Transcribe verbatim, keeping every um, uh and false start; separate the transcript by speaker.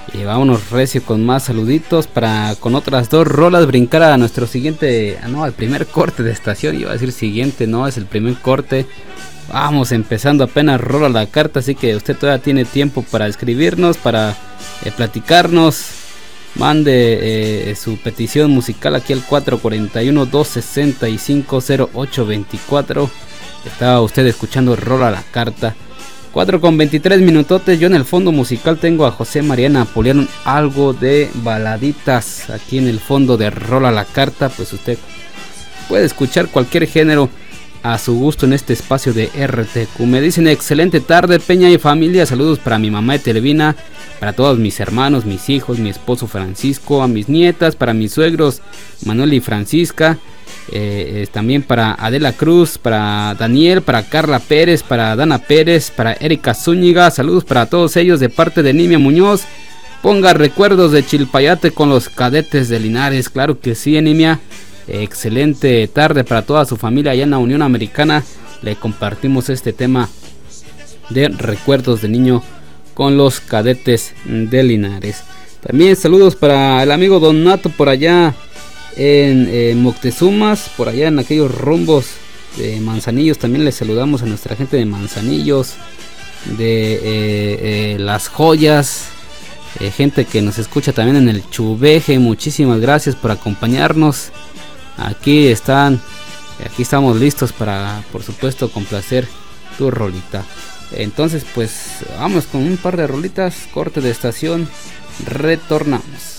Speaker 1: Y vámonos recio con más saluditos para con otras dos rolas brincar a nuestro siguiente, no, al primer corte de estación. Iba a decir siguiente, no, es el primer corte. Vamos empezando apenas rola la carta, así que usted todavía tiene tiempo para escribirnos, para eh, platicarnos. Mande eh, su petición musical aquí al cuatro cuatro uno, dos seis cinco, cero ocho dos cuatro. Estaba usted escuchando rola la carta. cuatro con veintitrés minutotes. Yo en el fondo musical tengo a José María Napoleón, algo de baladitas aquí en el fondo de rola la carta. Pues usted puede escuchar cualquier género a su gusto en este espacio de R T Q. Me dicen excelente tarde Peña y familia, saludos para mi mamá de Televina, para todos mis hermanos, mis hijos, mi esposo Francisco, a mis nietas, para mis suegros Manuel y Francisca, eh, eh, también para Adela Cruz, para Daniel, para Carla Pérez, para Dana Pérez, para Erika Zúñiga, saludos para todos ellos de parte de Nimia Muñoz. Ponga recuerdos de Chilpayate con los Cadetes de Linares, claro que sí, Nimia. Excelente tarde para toda su familia allá en la Unión Americana. Le compartimos este tema de recuerdos de niño con los Cadetes de Linares. También saludos para el amigo Donato por allá en eh, Moctezumas, por allá en aquellos rumbos de Manzanillos. También les saludamos a nuestra gente de Manzanillos, de eh, eh, Las Joyas, eh, gente que nos escucha también en el Chuveje. Muchísimas gracias por acompañarnos. Aquí están, aquí estamos listos para, por supuesto, complacer tu rolita. Entonces, pues, vamos con un par de rolitas, corte de estación, retornamos.